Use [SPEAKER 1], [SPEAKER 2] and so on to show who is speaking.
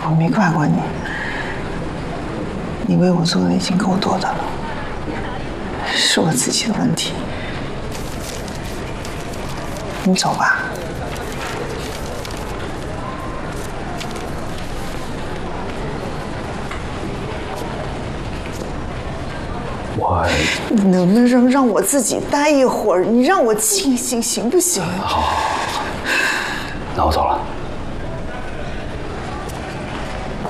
[SPEAKER 1] 我没怪过你，你为我做的已经够多的了，是我自己的问题。你走吧。你能不能让我自己待一会儿？你让我静静行不行？
[SPEAKER 2] 好，那我走了。